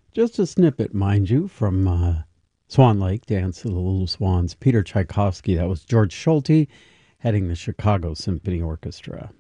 Just a snippet, mind you, from Swan Lake, Dance of the Little Swans, Peter Tchaikovsky. That was George Schulte heading the Chicago Symphony Orchestra.